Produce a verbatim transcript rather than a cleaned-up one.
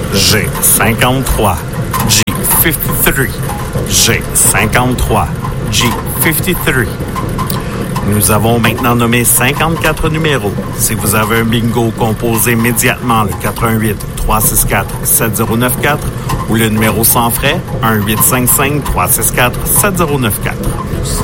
G cinquante-trois, G cinquante-trois, G cinquante-trois, G cinquante-trois. Nous avons maintenant nommé cinquante-quatre numéros. Si vous avez un bingo, composez immédiatement le quatre un huit, trois six quatre, sept zéro neuf quatre ou le numéro sans frais un huit cinq cinq, trois six quatre, sept zéro neuf quatre.